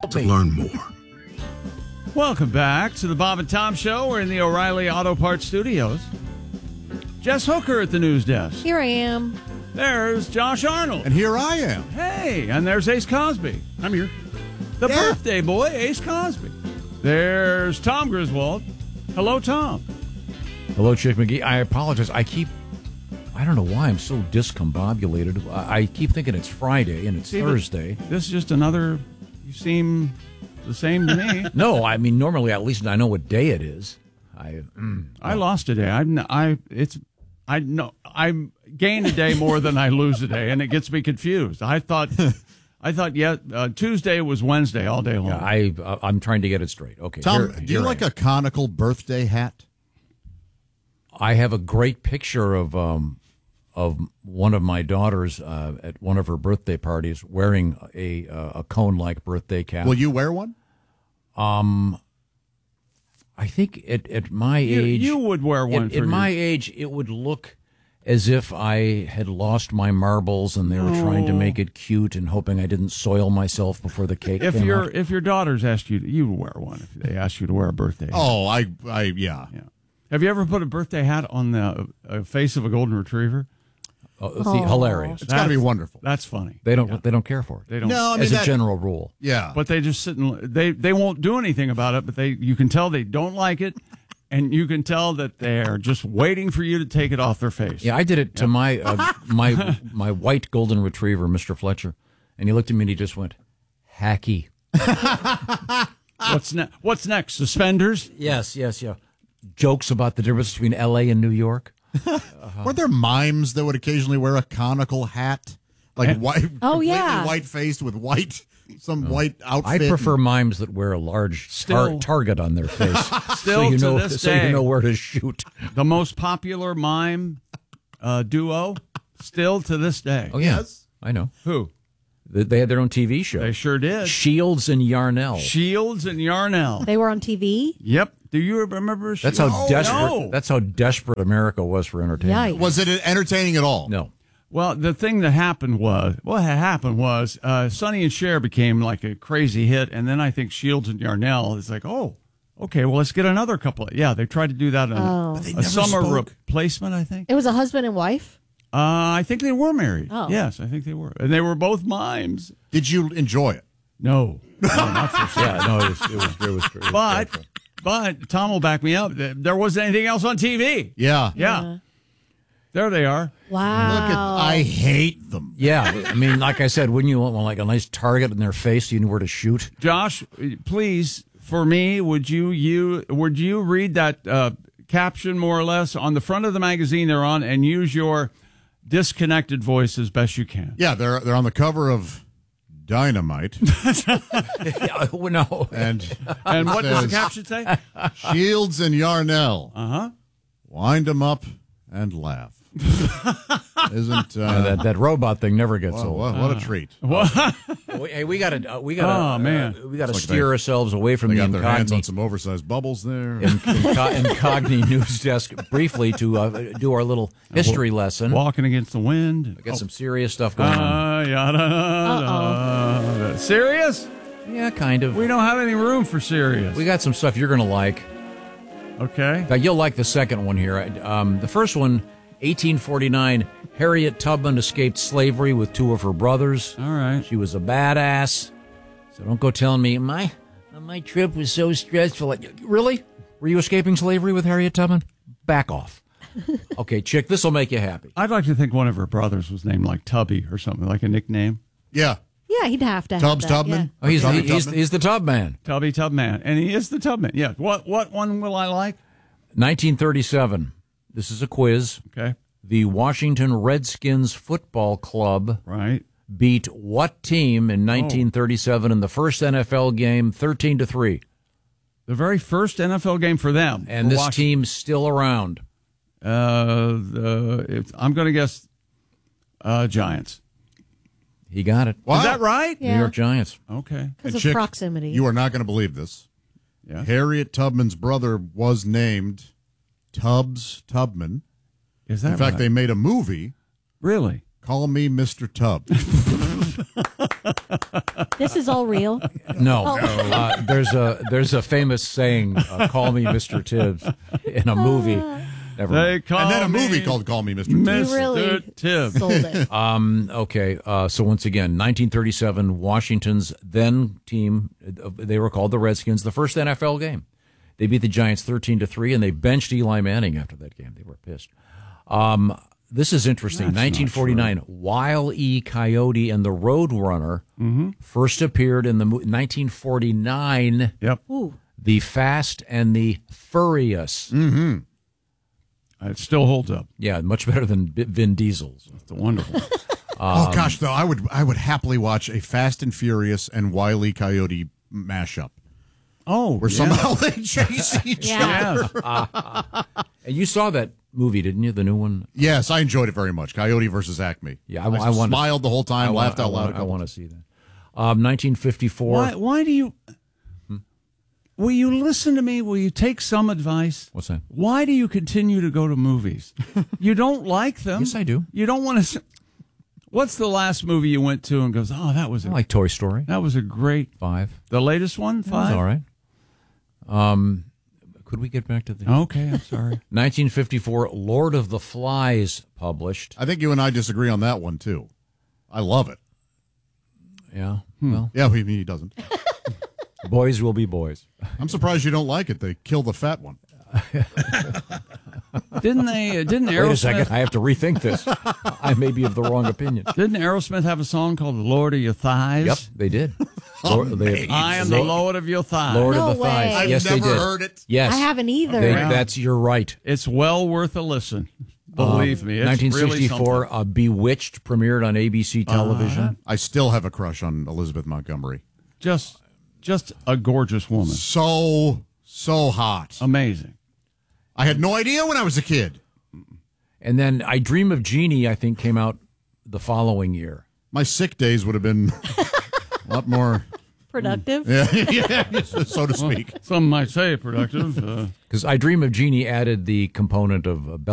To learn more. Welcome back to the Bob and Tom Show. We're in the O'Reilly Auto Parts Studios. Jess Hooker at the news desk. Here I am. There's Josh Arnold. And here I am. Hey, and there's Ace Cosby. I'm here. The birthday boy, Ace Cosby. There's Tom Griswold. Hello, Tom. Hello, Chick McGee. I apologize. I don't know why I'm so discombobulated. I keep thinking it's Friday and it's Thursday. This is just another, you seem the same to me. No, I mean, normally at least I know what day it is. I lost a day. I gain a day more than I lose a day, and it gets me confused. I thought Tuesday was Wednesday all day long. Yeah, I'm trying to get it straight. Okay, Tom, do you like a conical birthday hat? I have a great picture of one of my daughters at one of her birthday parties wearing a cone-like birthday cap. Will you wear one? I think at my age... You would wear one. At my age, it would look as if I had lost my marbles and they were trying to make it cute and hoping I didn't soil myself before the cake came out. If your daughters asked you, you would wear one if they asked you to wear a birthday hat. Oh, yeah. Have you ever put a birthday hat on the face of a golden retriever? Oh, hilarious. It's got to be wonderful. That's funny. They don't care for it. They don't. No, I mean, as a general rule. Yeah. But they just sit and they won't do anything about it, but you can tell they don't like it, and you can tell that they're just waiting for you to take it off their face. Yeah, I did it to my my white golden retriever, Mr. Fletcher, and he looked at me and he just went, hacky. What's next? Suspenders? Yes. Jokes about the difference between L.A. and New York. Were there mimes that would occasionally wear a conical hat? Like white, white faced with white outfit? I prefer mimes that wear a large target on their face. Still to this day, you know where to shoot. The most popular mime duo, still to this day. Oh, yeah. Yes. I know. Who? They had their own TV show. They sure did. Shields and Yarnell. They were on TV? Yep. Do you remember? That's how desperate. No. That's how desperate America was for entertainment. Yikes. Was it entertaining at all? No. Well, the thing that happened was, Sonny and Cher became like a crazy hit, and then I think Shields and Yarnell is like, oh, okay, well, let's get another couple. Yeah, they tried to do that on a summer replacement, I think. It was a husband and wife? I think they were married. Oh. Yes, I think they were. And they were both mimes. Did you enjoy it? No, not for sure. Yeah, no, it was But Tom will back me up. There wasn't anything else on TV. Yeah. There they are. Wow. I hate them. Yeah, I mean, like I said, wouldn't you want like a nice target in their face so you knew where to shoot? Josh, please, for me, would you read that caption more or less on the front of the magazine they're on and use your disconnected voice as best you can? Yeah, they're on the cover of Dynamite. No. And what does the caption say? Shields and Yarnell. Uh-huh. Wind them up and laugh. Isn't that robot thing never gets old? What a treat! Hey, we gotta steer ourselves away from they the got their hands on some oversized bubbles there. Incogni news desk briefly to do our little history lesson. Walking against the wind. Got some serious stuff going on. Serious? Yeah, kind of. We don't have any room for serious. We got some stuff you're gonna like. Okay. Now, you'll like the second one here. The first one, 1849, Harriet Tubman escaped slavery with two of her brothers. All right. She was a badass. So don't go telling me, my trip was so stressful. Really? Were you escaping slavery with Harriet Tubman? Back off. Okay, chick, this will make you happy. I'd like to think one of her brothers was named like Tubby or something, like a nickname. Yeah. Yeah, he'd have to have Tubbs that. Tubman? Yeah. Oh, he's the Tub Man. Tubby Tubman. And he is the Tubman. Yeah. What one will I like? 1937. This is a quiz. Okay. The Washington Redskins Football Club beat what team in 1937 in the first NFL game 13-3? The very first NFL game for them. And this team's still around. I'm going to guess Giants. He got it. Wow. Is that right? Yeah. New York Giants. Okay. Because of proximity. You are not going to believe this. Yeah. Harriet Tubman's brother was named Tubbs Tubman. Is that In fact, right? they made a movie. Really? Call Me Mr. Tubbs. This is all real. No, there's a famous saying, "Call me Mr. Tibbs," in a movie. Never mind. They call And then a me movie called Call Me Mr. You Tibbs. really Mr. Tibbs. sold it. Okay, so once again, 1937, Washington's then team, they were called the Redskins, the first NFL game. They beat the Giants 13-3, and they benched Eli Manning after that game. They were pissed. This is interesting. That's 1949, Wile E. Coyote and the Roadrunner first appeared in the 1949, Yep. Ooh. The Fast and the Furious. It still holds up. Yeah, much better than Vin Diesel's. It's wonderful. Oh gosh, though I would happily watch a Fast and Furious and Wile E. Coyote mashup Oh, where somehow they chase each Yeah. other. And you saw that movie, didn't you? The new one? Yes, I enjoyed it very much. Coyote versus Acme. Yeah, I want smiled the whole time, laughed out loud. I want to see that. 1954. Why do you... Will you listen to me? Will you take some advice? What's that? Why do you continue to go to movies? You don't like them. Yes, I do. You don't want to... What's the last movie you went to and goes, oh, that was I like Toy Story. that was a great... 5. The latest one? 5? That's all right. Could we get back to the... Okay, I'm sorry. 1954, Lord of the Flies published. I think you and I disagree on that one too. I love it. Yeah, well, Yeah, he doesn't. boys will be boys. I'm surprised you don't like it. They kill the fat one. Didn't Aerosmith... Wait a second, I have to rethink this. I may be of the wrong opinion. Didn't Aerosmith have a song called "The Lord of Your Thighs"? Yep, they did. I am the Lord of your thighs. Lord No of the way. Thighs. I've Yes, they never did. heard it. Yes, I haven't either. You're right. It's well worth a listen. Believe me. It's 1964, really Bewitched premiered on ABC television. I still have a crush on Elizabeth Montgomery. just a gorgeous woman. So hot. Amazing. I had no idea when I was a kid. And then I Dream of Jeannie, I think, came out the following year. My sick days would have been a lot more, Productive. so to speak. Some might say productive. Because I Dream of Jeannie added the component of